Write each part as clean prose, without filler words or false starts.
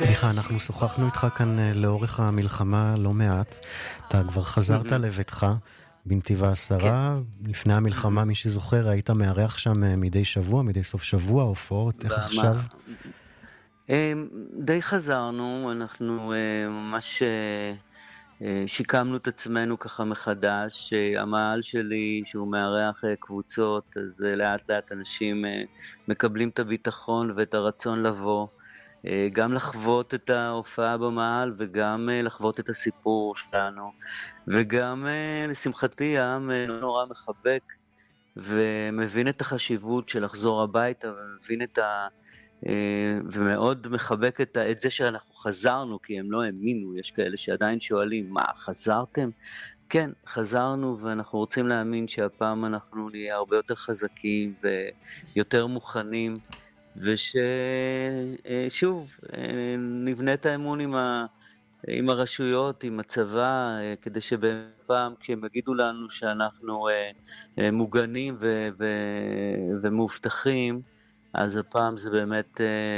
מיכה, אנחנו שוחחנו איתך כאן לאורך המלחמה לא מעט. אתה כבר חזרת לביתך בנתיב העשרה. לפני המלחמה, מי שזוכר, היית מארח שם מדי שבוע, מדי סוף שבוע, הופעות. איך עכשיו? די חזרנו, אנחנו ממש שיקמנו את עצמנו ככה מחדש. המעל שלי שהוא מארח קבוצות, אז לאט לאט אנשים מקבלים את הביטחון ואת הרצון לבוא, גם לחוות את ההופעה במעל וגם לחוות את הסיפור שלנו, וגם לשמחתי העם נורא מחבק ומבין את החשיבות של לחזור הביתה, ומבין ומאוד מחבק את זה שאנחנו חזרנו, כי הם לא האמינו. יש כאלה שעדיין שואלים, מה, חזרתם? כן, חזרנו, ואנחנו רוצים להאמין שהפעם אנחנו נהיה הרבה יותר חזקים ויותר מוכנים, וששוב נבנה את האמון עם הרשויות, עם הצבא, כדי שבפעם כשהם יגידו לנו שאנחנו מוגנים ומובטחים, אז הפעם זה באמת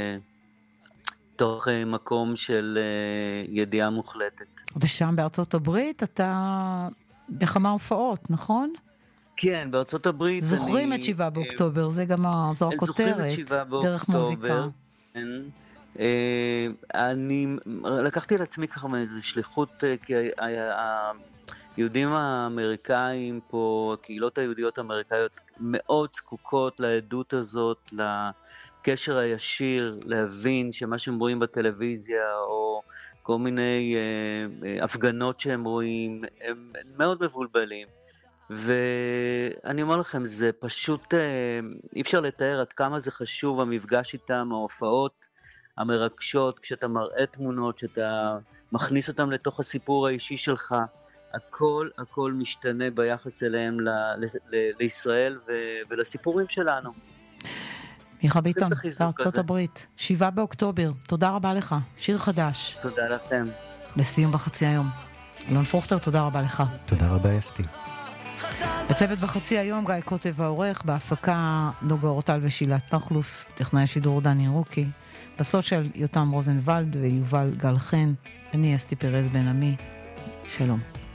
תוך מקום של ידיעה מוחלטת. ושם בארצות הברית אתה בכמה הופעות, נכון? כן, בארצות הברית זוכרים את 7 באוקטובר, זה גם זו הכותרת, דרך מוזיקה. אני לקחתי על עצמי ככה מאיזו שליחות, כי היהודים האמריקאים פה, הקהילות היהודיות האמריקאיות מאוד זקוקות לעדות הזאת, לקשר הישיר, להבין שמה שהם רואים בטלוויזיה או כל מיני הפגנות שהם רואים, הם מאוד מבולבלים. ואני אומר לכם, זה פשוט אי אפשר לתאר עד כמה זה חשוב המפגש איתם, ההופעות המרגשות, כשאתה מראה תמונות, כשאתה מכניס אותם לתוך הסיפור האישי שלך, הכל משתנה ביחס אליהם לישראל ולסיפורים שלנו. מיכה ביטון, בארצות הברית, 7 באוקטובר, תודה רבה לך, שיר חדש. תודה לכם. לסיום בחצי היום. אלון פרוכטר, תודה רבה לך. תודה רבה אסתי. בצוות בחצי היום, גיא קוטב העורך, בהפקה נוגה אורטל ושילת מחלוף, טכנאי השידור דני רוקי, בסושיאל יותם רוזנבלד ויובל גל חן, אני אסתי פרז בן עמי, שלום.